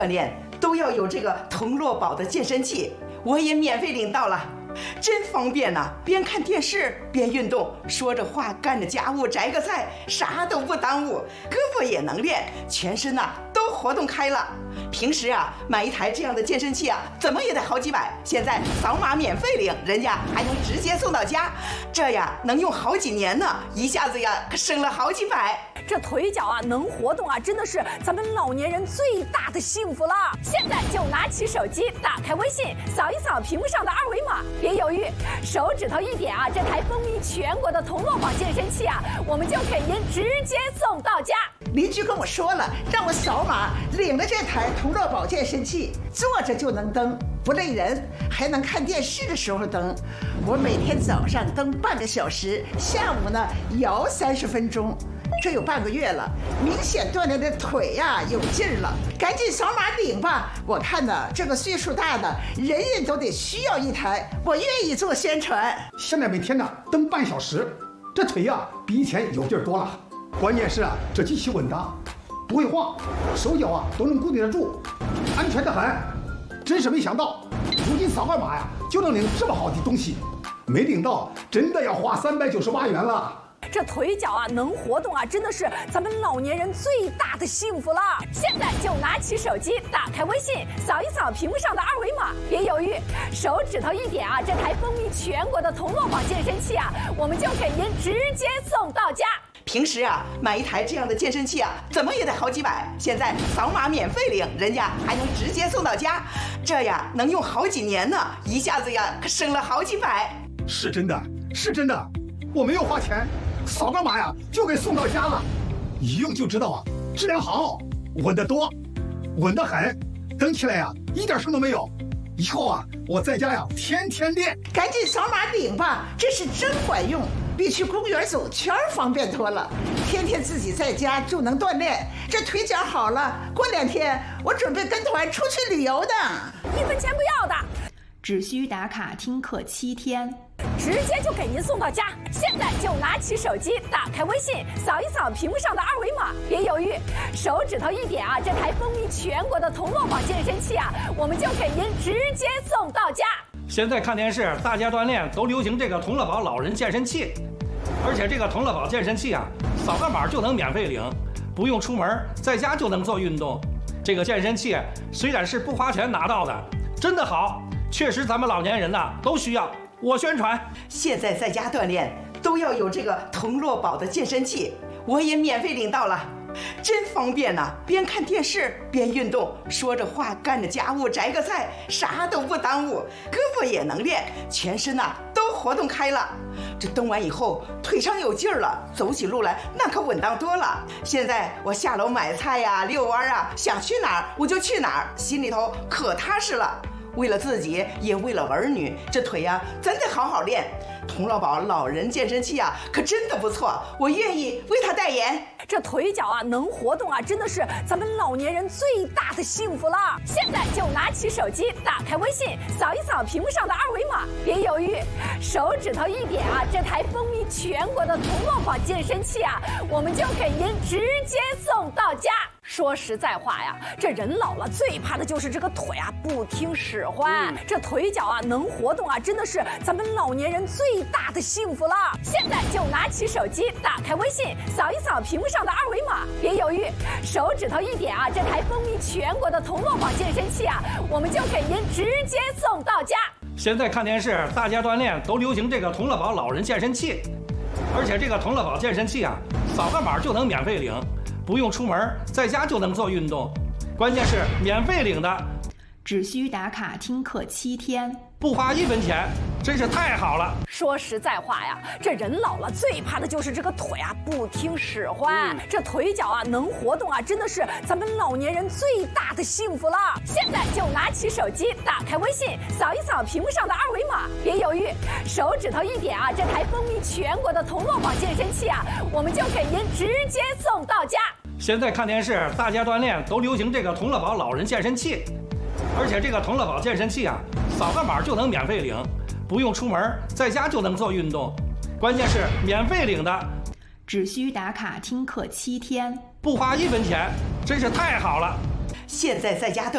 锻炼都要有这个童乐宝的健身器，我也免费领到了，真方便呐！边看电视边运动，说着话干着家务，摘个菜，啥都不耽误，胳膊也能练，全身呐都活动开了。平时啊买一台这样的健身器啊，怎么也得好几百，现在扫码免费领，人家还能直接送到家，这呀能用好几年呢，一下子呀可省了好几百。 这腿脚啊能活动啊，真的是咱们老年人最大的幸福了。现在就拿起手机，打开微信，扫一扫屏幕上的二维码，别犹豫，手指头一点啊，这台风靡全国的童乐宝健身器啊，我们就给您直接送到家。 邻居跟我说了，让我扫码领了这台童乐宝健身器，坐着就能蹬，不累人，还能看电视的时候蹬。我每天早上蹬半个小时，下午呢摇30分钟。这有半个月了，明显锻炼的腿呀有劲儿了，赶紧扫码领吧！我看呢，这个岁数大的人人都得需要一台，我愿意做宣传。 现在每天呢蹬半小时，这腿呀比以前有劲儿多了。关键是啊，这机器稳当，不会晃，手脚啊都能固定得住，安全得很。真是没想到，如今扫个码呀就能领这么好的东西，没领到真的要花398元了。 这腿脚啊能活动啊，真的是咱们老年人最大的幸福了。现在就拿起手机，打开微信，扫一扫屏幕上的二维码，别犹豫，手指头一点啊，这台风靡全国的童乐宝健身器啊，我们就给您直接送到家。 平时啊买一台这样的健身器啊，怎么也得好几百，现在扫码免费领，人家还能直接送到家，这呀能用好几年呢，一下子呀可省了好几百。 是真的，是真的，我没有花钱，扫个码呀就给送到家了，一用就知道啊，质量好，稳得多，稳得很，蹬起来呀一点声都没有。以后啊我在家呀天天练。 赶紧扫码领吧，这是真管用，比去公园走圈方便多了。天天自己在家就能锻炼，这腿脚好了，过2天我准备跟团出去旅游的 ，1分钱不要的， 只需打卡听课7天， 直接就给您送到家。现在就拿起手机，打开微信，扫一扫屏幕上的二维码，别犹豫，手指头一点啊，这台风靡全国的童乐宝健身器啊，我们就给您直接送到家。 现在看电视，大家锻炼都流行这个童乐宝老人健身器，而且这个童乐宝健身器啊，扫个码就能免费领，不用出门，在家就能做运动。这个健身器虽然是不花钱拿到的，真的好，确实咱们老年人呐都需要。我宣传， 现在在家锻炼都要有这个童乐宝的健身器，我也免费领到了，真方便呐！边看电视边运动，说着话干着家务，摘个菜，啥都不耽误，胳膊也能练，全身呐都活动开了。这蹬完以后腿上有劲儿了，走起路来那可稳当多了。现在我下楼买菜呀、遛弯啊，想去哪儿我就去哪儿，心里头可踏实了。为了自己，也为了儿女，这腿呀，咱得好好练。童乐宝老人健身器啊，可真的不错，我愿意为他代言。 这腿脚啊能活动啊，真的是咱们老年人最大的幸福了。现在就拿起手机，打开微信，扫一扫屏幕上的二维码，别犹豫，手指头一点啊，这台风靡全国的童乐宝健身器啊，我们就给您直接送到家。说实在话呀，这人老了最怕的就是这个腿啊不听使唤。这腿脚啊能活动啊，真的是咱们老年人最大的幸福了。现在就拿起手机，打开微信，扫一扫屏幕上的二维码，别犹豫，手指头一点啊，这台风靡全国的童乐宝健身器啊，我们就给您直接送到家。 现在看电视，大家锻炼都流行这个童乐宝老人健身器，而且这个童乐宝健身器啊，扫个码就能免费领，不用出门，在家就能做运动，关键是免费领的， 只需打卡听课7天， 不花1分钱，真是太好了。 说实在话呀，这人老了最怕的就是这个腿啊不听使唤。这腿脚啊能活动啊，真的是咱们老年人最大的幸福了。现在就拿起手机，打开微信，扫一扫屏幕上的二维码，别犹豫，手指头一点啊，这台风靡全国的童乐宝健身器啊，我们就给您直接送到家。 现在看电视，大家锻炼都流行这个童乐宝老人健身器，而且这个童乐宝健身器啊，扫个码就能免费领，不用出门，在家就能做运动，关键是免费领的， 只需打卡听课7天， 不花1分钱，真是太好了。 现在在家锻